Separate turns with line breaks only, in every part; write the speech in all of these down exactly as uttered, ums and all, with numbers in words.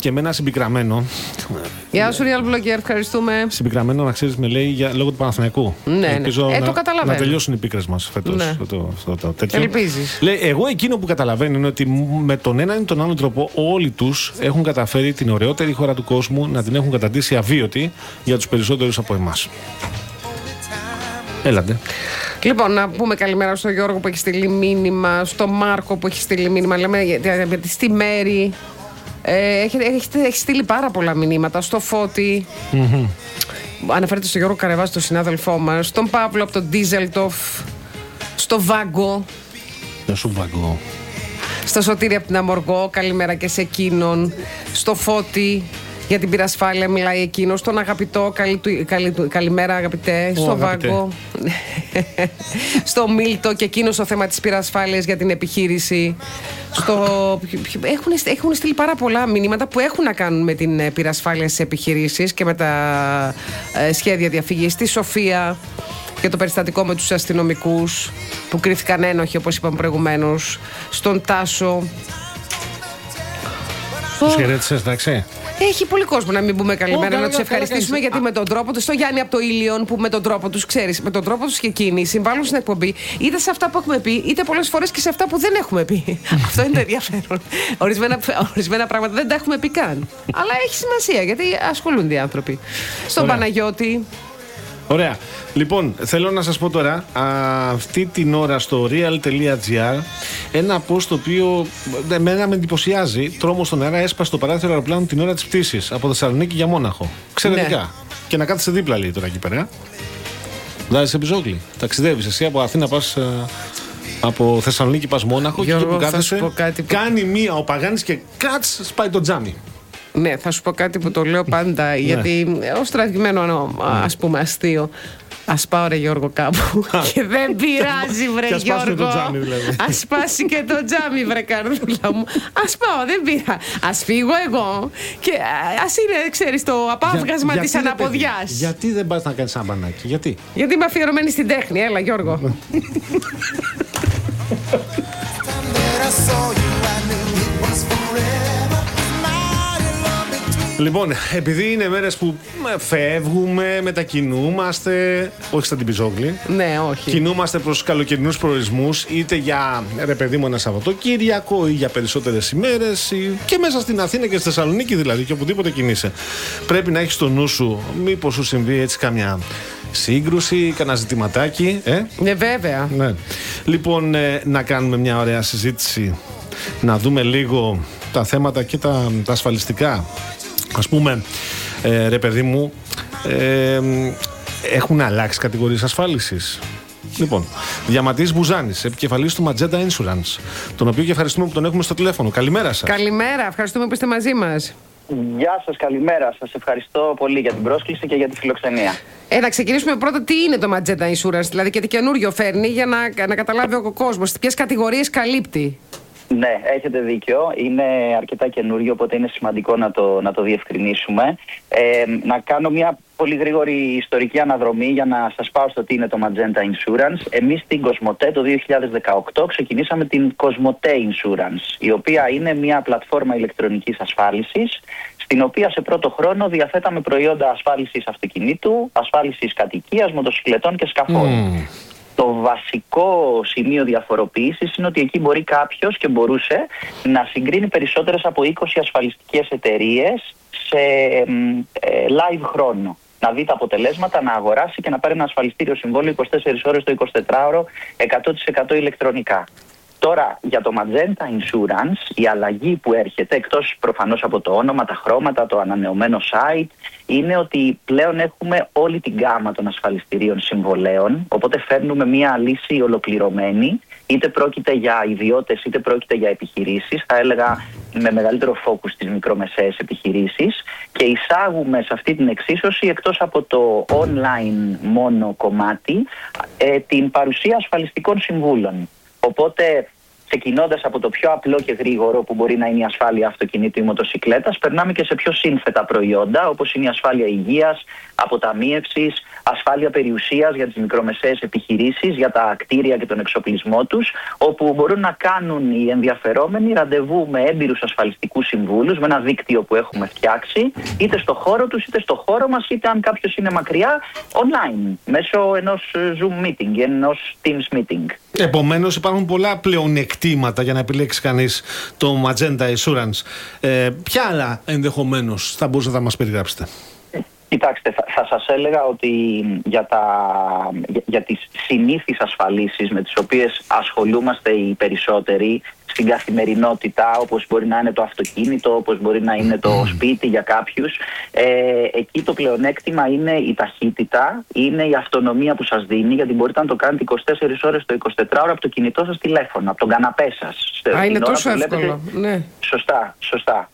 και με ένα συμπικραμένο.
Γεια σου, Real Blogger, ευχαριστούμε.
Συμπικραμένο, να ξέρεις, με λέει για, λόγω του Παναθηναϊκού.
Ναι,
Ελπίζω
ναι. Ε,
να,
το καταλαβαίνω.
να τελειώσουν οι πίκρες μας φέτος.
Ναι.
Το, το, το, το, τέτοιο.
Ελπίζεις.
Λέει, εγώ εκείνο που καταλαβαίνω είναι ότι με τον έναν ή τον άλλον τρόπο όλοι τους έχουν καταφέρει την ωραιότερη χώρα του κόσμου να την έχουν καταντήσει αβίωτη για τους περισσότερους από εμάς. Έλατε.
Λοιπόν, να πούμε καλημέρα στον Γιώργο που έχει στείλει μήνυμα, στον Μάρκο που έχει στείλει μήνυμα. Λέμε στη Μέρη. Ε, έχει, έχει, έχει στείλει πάρα πολλά μηνύματα. Στο Φώτη.
Mm-hmm.
Αναφέρεται στον Γιώργο Καρεβά, τον συνάδελφό μας. Στον Παύλο από τον Ντίζελτοφ. Στο Βάγκο.
Γεια σου, Βάγκο.
Στο Σωτήρι από την Αμοργό. Καλημέρα και σε εκείνον. Στο Φώτη. Για την πυρασφάλεια μιλάει εκείνος. Στον αγαπητό, καλη, καλη, καλημέρα αγαπητέ. Ο, στο αγαπητέ. Βάγκο. Στο Μίλτο και εκείνος το θέμα της πυρασφάλειας για την επιχείρηση. Στο... Έχουν, έχουν στείλει πάρα πολλά μηνύματα που έχουν να κάνουν με την πυρασφάλεια στις επιχειρήσεις και με τα ε, σχέδια διαφυγής. Στη Σοφία για το περιστατικό με τους αστυνομικούς που κρίθηκαν ένοχοι, όπως είπαμε προηγουμένως. Στον Τάσο.
Τους χαιρέτησες, εντάξει.
Έχει πολύ κόσμο, να μην πούμε καλημέρα, oh, να τους ευχαριστήσουμε, γιατί
α.
με τον τρόπο του, στο Γιάννη από το Ήλιον, που με τον τρόπο τους, ξέρεις, με τον τρόπο τους και εκείνοι συμβάλλουν στην εκπομπή, είτε σε αυτά που έχουμε πει, είτε πολλές φορές και σε αυτά που δεν έχουμε πει. Αυτό είναι το ενδιαφέρον. Ορισμένα, ορισμένα πράγματα δεν τα έχουμε πει καν. Αλλά έχει σημασία, γιατί ασχολούνται οι άνθρωποι. Στον Ωραία. Παναγιώτη.
Ωραία. Λοιπόν, θέλω να σας πω τώρα, α, αυτή την ώρα στο real.gr ένα post το οποίο εμένα με εντυπωσιάζει. Τρόμος στον αέρα, έσπασε το παράθυρο αεροπλάνου την ώρα της πτήσης από Θεσσαλονίκη για Μόναχο. Εξαιρετικά. Ναι. Και να κάθεσαι δίπλα, λέει τώρα εκεί πέρα. Βάζεις επιζόγλι. Ταξιδεύεις εσύ από Αθήνα, πας από Θεσσαλονίκη, πας Μόναχο. Γιώργο, και εκεί που κάθεσαι, που... κάνει μία ο Παγάνης και κάτς σπάει το τζάμι.
Ναι, θα σου πω κάτι που το λέω πάντα, γιατί ως τραγημένο, ας πούμε, αστείο. Ας πάω ρε Γιώργο κάπου και δεν πειράζει βρε
και
Γιώργο.
Τζάμι, δηλαδή.
Ας σπάσει και το τζάμι βρε καρδούλα μου. Ας πάω, δεν πειράζει. Ας φύγω εγώ και ας είναι, ξέρεις, το απάβγασμα για, της αναποδιάς.
Γιατί δεν πας να κάνεις ένα μπανάκι, γιατί?
Γιατί είμαι αφιερωμένη στην τέχνη, έλα Γιώργο.
Λοιπόν, επειδή είναι μέρες που φεύγουμε, μετακινούμαστε, όχι στα τυμπιζόγλι.
Ναι, όχι.
Κινούμαστε προς καλοκαιρινούς προορισμούς, είτε για ρε παιδί μου ένα Σαββατοκύριακο ή για περισσότερες ημέρες, ή και μέσα στην Αθήνα και στη Θεσσαλονίκη δηλαδή, και οπουδήποτε κινείσαι. Πρέπει να έχεις στο νου σου, μήπως σου συμβεί έτσι καμιά σύγκρουση, κανένα ζητηματάκι. Ε?
Ναι, βέβαια.
Ναι. Λοιπόν, ε, να κάνουμε μια ωραία συζήτηση, να δούμε λίγο τα θέματα και τα, τα ασφαλιστικά. Ας πούμε, ε, ρε παιδί μου, ε, έχουν αλλάξει κατηγορίες ασφάλισης. Λοιπόν, Διαματής Μπουζάνης, επικεφαλής του Magenta Insurance, τον οποίο και ευχαριστούμε που τον έχουμε στο τηλέφωνο. Καλημέρα σας.
Καλημέρα, ευχαριστούμε που είστε μαζί μας.
Γεια σας, καλημέρα. Σας ευχαριστώ πολύ για την πρόσκληση και για τη φιλοξενία.
Ε, να ξεκινήσουμε πρώτα τι είναι το Magenta Insurance, δηλαδή και τι καινούριο φέρνει, για να, να καταλάβει ο κόσμος. Ποιες κατηγορίες καλύπτει?
Ναι, έχετε δίκιο. Είναι αρκετά καινούριο, οπότε είναι σημαντικό να το, να το διευκρινίσουμε. Ε, να κάνω μια πολύ γρήγορη ιστορική αναδρομή για να σας πάω στο τι είναι το Magenta Insurance. Εμείς στην Κοσμοτέ το δύο χιλιάδες δεκαοκτώ ξεκινήσαμε την Κοσμοτέ Insurance, η οποία είναι μια πλατφόρμα ηλεκτρονικής ασφάλισης, στην οποία σε πρώτο χρόνο διαθέταμε προϊόντα ασφάλισης αυτοκινήτου, ασφάλισης κατοικίας, μοτοσυκλετών και σκαφών. Mm. Το βασικό σημείο διαφοροποίησης είναι ότι εκεί μπορεί κάποιος και μπορούσε να συγκρίνει περισσότερες από είκοσι ασφαλιστικές εταιρείες σε ε, live χρόνο. Να δει τα αποτελέσματα, να αγοράσει και να πάρει ένα ασφαλιστήριο συμβόλαιο είκοσι τέσσερις ώρες το εικοσιτετράωρο, εκατό τοις εκατό ηλεκτρονικά. Τώρα, για το Magenta Insurance, η αλλαγή που έρχεται, εκτός προφανώς από το όνομα, τα χρώματα, το ανανεωμένο site, είναι ότι πλέον έχουμε όλη την γκάμα των ασφαλιστηρίων συμβολέων, οπότε φέρνουμε μια λύση ολοκληρωμένη, είτε πρόκειται για ιδιώτες είτε πρόκειται για επιχειρήσεις, θα έλεγα με μεγαλύτερο φόκους στις μικρομεσαίες επιχειρήσεις, και εισάγουμε σε αυτή την εξίσωση, εκτός από το online μόνο κομμάτι, ε, την παρουσία ασφαλιστικών συμβούλων. Οπότε, ξεκινώντας από το πιο απλό και γρήγορο που μπορεί να είναι η ασφάλεια αυτοκινήτου ή μοτοσικλέτας, περνάμε και σε πιο σύνθετα προϊόντα όπως είναι η ασφάλεια υγείας, αποταμίευσης, ασφάλεια περιουσίας για τις μικρομεσαίες επιχειρήσεις, για τα κτίρια και τον εξοπλισμό τους, όπου μπορούν να κάνουν οι ενδιαφερόμενοι ραντεβού με έμπειρους ασφαλιστικούς συμβούλους, με ένα δίκτυο που έχουμε φτιάξει, είτε στο χώρο τους, είτε στο χώρο μας, είτε αν κάποιος είναι μακριά, online, μέσω ενός Zoom meeting, ενός Teams meeting.
Επομένως υπάρχουν πολλά πλεονεκτήματα για να επιλέξει κανείς το Magenta Insurance. Ε, ποια άλλα ενδεχομένως θα μπορούσατε να μας περιγράψετε?
Κοιτάξτε, θα, θα σας έλεγα ότι για, τα, για, για τις συνήθεις ασφαλίσεις με τις οποίες ασχολούμαστε οι περισσότεροι στην καθημερινότητα, όπως μπορεί να είναι το αυτοκίνητο, όπως μπορεί να είναι το σπίτι για κάποιους, ε, εκεί το πλεονέκτημα είναι η ταχύτητα, είναι η αυτονομία που σας δίνει, γιατί μπορείτε να το κάνετε είκοσι τέσσερις ώρες το εικοσιτετράωρο από το κινητό σας τηλέφωνο, από τον καναπέ σας.
Α, είναι τόσο εύκολο. Ναι.
Σωστά, σωστά.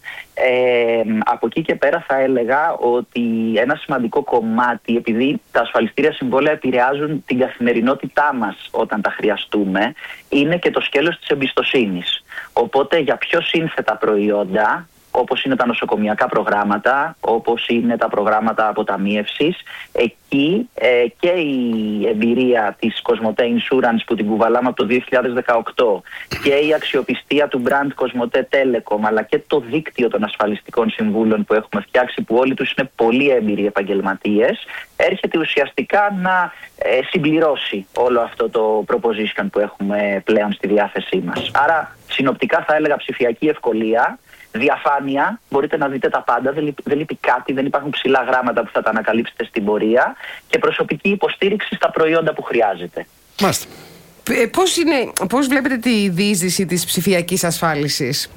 Ε, από εκεί και πέρα θα έλεγα ότι ένα σημαντικό κομμάτι, επειδή τα ασφαλιστήρια συμβόλαια επηρεάζουν την καθημερινότητά μας όταν τα χρειαστούμε, είναι και το σκέλος της εμπιστοσύνης. Οπότε για πιο σύνθετα προϊόντα, όπως είναι τα νοσοκομιακά προγράμματα, όπως είναι τα προγράμματα αποταμίευσης, εκεί ε, και η εμπειρία της Cosmote Insurance που την κουβαλάμε από το δύο χιλιάδες δεκαοκτώ και η αξιοπιστία του brand Cosmote Telecom, αλλά και το δίκτυο των ασφαλιστικών συμβούλων που έχουμε φτιάξει, που όλοι τους είναι πολύ έμπειροι επαγγελματίες, έρχεται ουσιαστικά να ε, συμπληρώσει όλο αυτό το proposition που έχουμε πλέον στη διάθεσή μας. Άρα συνοπτικά θα έλεγα ψηφιακή ευκολία, διαφάνεια, μπορείτε να δείτε τα πάντα, δεν λείπει, δεν λείπει κάτι, δεν υπάρχουν ψηλά γράμματα που θα τα ανακαλύψετε στην πορεία, και προσωπική υποστήριξη στα προϊόντα που χρειάζεται.
Μάλιστα.
Ε, πώς, είναι, πώς βλέπετε τη διείσδυση της ψηφιακής ασφάλισης?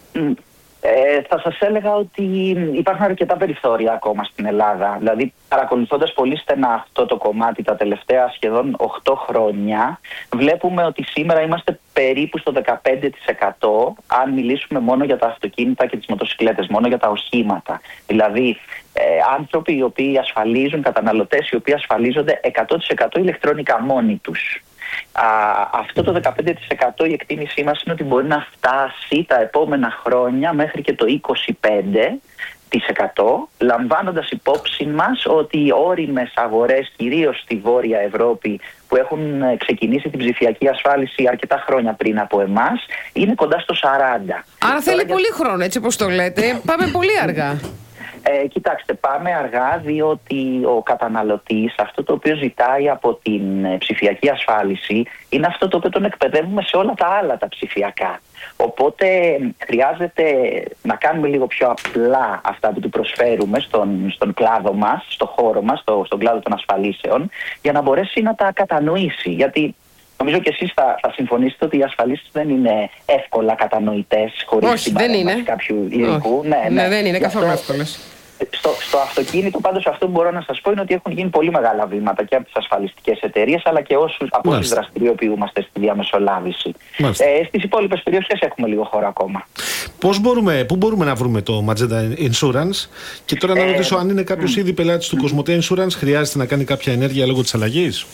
Ε, θα σας έλεγα ότι υπάρχουν αρκετά περιθώρια ακόμα στην Ελλάδα. Δηλαδή, παρακολουθώντας πολύ στενά αυτό το κομμάτι τα τελευταία σχεδόν οκτώ χρόνια, βλέπουμε ότι σήμερα είμαστε περίπου στο δεκαπέντε τοις εκατό αν μιλήσουμε μόνο για τα αυτοκίνητα και τις μοτοσικλέτες, μόνο για τα οχήματα. Δηλαδή, ε, άνθρωποι οι οποίοι ασφαλίζουν, καταναλωτές οι οποίοι ασφαλίζονται εκατό τοις εκατό ηλεκτρονικά μόνοι τους. Α, αυτό το δεκαπέντε τοις εκατό η εκτίμησή μας είναι ότι μπορεί να φτάσει τα επόμενα χρόνια μέχρι και το είκοσι πέντε τοις εκατό, λαμβάνοντας υπόψη μας ότι οι ώριμες αγορές, κυρίως στη Βόρεια Ευρώπη, που έχουν ξεκινήσει την ψηφιακή ασφάλιση αρκετά χρόνια πριν από εμάς, είναι κοντά στο σαράντα.
Άρα θέλει πολύ χρόνο, έτσι όπως το λέτε. Πάμε πολύ αργά.
Ε, κοιτάξτε, πάμε αργά, διότι ο καταναλωτής αυτό το οποίο ζητάει από την ε, ψηφιακή ασφάλιση είναι αυτό το οποίο τον εκπαιδεύουμε σε όλα τα άλλα τα ψηφιακά. Οπότε χρειάζεται να κάνουμε λίγο πιο απλά αυτά που του προσφέρουμε στον, στον κλάδο μας, στον χώρο μας, στο, στον κλάδο των ασφαλίσεων, για να μπορέσει να τα κατανοήσει. Γιατί νομίζω και εσείς θα, θα συμφωνήσετε ότι οι ασφαλίσεις δεν είναι εύκολα κατανοητές χωρίς την παρέμβαση κάποιου ειδικού.
Ναι, ναι, ναι, δεν είναι καθόλου εύκολες.
Στο, στο αυτοκίνητο, πάντως, αυτό που μπορώ να σας πω είναι ότι έχουν γίνει πολύ μεγάλα βήματα και από τις ασφαλιστικές εταιρείες, αλλά και όσους, από όσους δραστηριοποιούμαστε στη διαμεσολάβηση. Ε, στις υπόλοιπες περιοχές έχουμε λίγο χώρο ακόμα.
Πώς μπορούμε, πού μπορούμε να βρούμε το Magenta Insurance? Και τώρα να ρωτήσω, ε, αν είναι κάποιος ήδη πελάτης του Cosmote Insurance, χρειάζεται να κάνει κάποια ενέργεια λόγω της αλλαγής?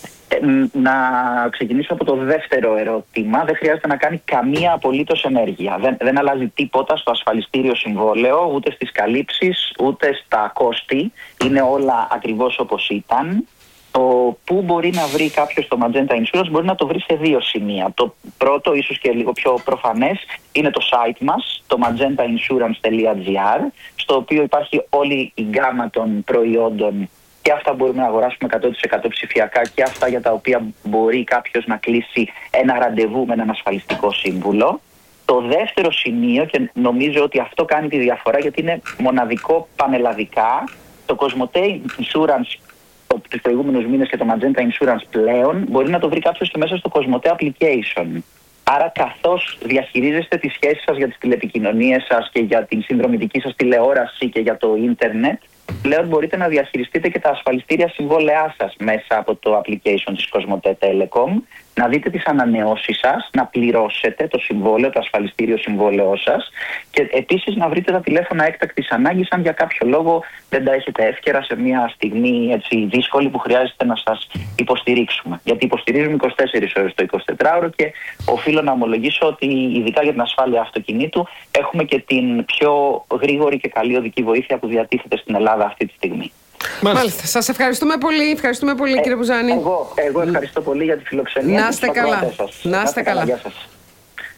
Να ξεκινήσω από το δεύτερο ερώτημα. Δεν χρειάζεται να κάνει καμία απολύτως ενέργεια. Δεν, δεν αλλάζει τίποτα στο ασφαλιστήριο συμβόλαιο, ούτε στις καλύψεις, ούτε στα κόστη. Είναι όλα ακριβώς όπως ήταν. Το πού μπορεί να βρει κάποιος το Magenta Insurance μπορεί να το βρει σε δύο σημεία. Το πρώτο, ίσως και λίγο πιο προφανές, είναι το site μας, το magenta insurance τελεία gr, στο οποίο υπάρχει όλη η γκάμα των προϊόντων, και αυτά μπορούμε να αγοράσουμε εκατό τοις εκατό ψηφιακά και αυτά για τα οποία μπορεί κάποιος να κλείσει ένα ραντεβού με έναν ασφαλιστικό σύμβουλο. Το δεύτερο σημείο, και νομίζω ότι αυτό κάνει τη διαφορά γιατί είναι μοναδικό πανελλαδικά, το Cosmote Insurance τους προηγούμενους μήνες και το Magenta Insurance πλέον μπορεί να το βρει κάποιος και μέσα στο Cosmote Application. Άρα, καθώς διαχειρίζεστε τις σχέσεις σας για τις τηλεπικοινωνίες σας και για την συνδρομητική σας τηλεόραση και για το ίντερνετ, πλέον μπορείτε να διαχειριστείτε και τα ασφαλιστήρια συμβόλαιά σας μέσα από το application της Cosmote Telecom, να δείτε τις ανανεώσεις σας, να πληρώσετε το συμβόλαιο, το ασφαλιστήριο συμβόλαιό σας και επίσης να βρείτε τα τηλέφωνα έκτακτης ανάγκης αν για κάποιο λόγο δεν τα έχετε εύκαιρα σε μια στιγμή έτσι, δύσκολη που χρειάζεται να σας υποστηρίξουμε. Γιατί υποστηρίζουμε είκοσι τέσσερις ώρες το εικοσιτετράωρο και οφείλω να ομολογήσω ότι ειδικά για την ασφάλεια αυτοκινήτου έχουμε και την πιο γρήγορη και καλή οδική βοήθεια που διατίθεται στην Ελλάδα αυτή τη στιγμή.
Μάλιστα. Μάλιστα. Σας ευχαριστούμε πολύ, ευχαριστούμε πολύ ε, κύριε Μπουζάνη.
Εγώ, εγώ ευχαριστώ πολύ για τη φιλοξενία.
Να είστε καλά. Να είστε καλά.
Γεια σας.